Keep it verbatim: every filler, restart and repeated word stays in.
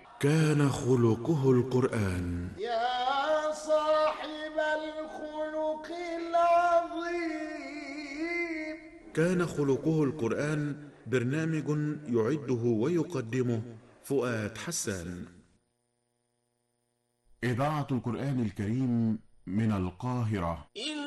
كان خلقه القرآن. يا صاحب الخلق العظيم. كان خلقه القرآن برنامج يعده ويقدمه فؤاد حسان. إذاعة القرآن الكريم من القاهرة.